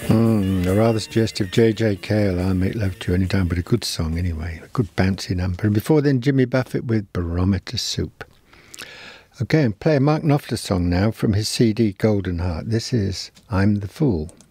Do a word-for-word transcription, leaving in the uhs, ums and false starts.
Mm, a rather suggestive J J Cale, I'll Make Love to You Anytime, but a good song anyway, a good bouncy number. And before then, Jimmy Buffett with Barometer Soup. Okay, and play a Mark Knopfler song now from his C D Golden Heart. This is I'm the Fool.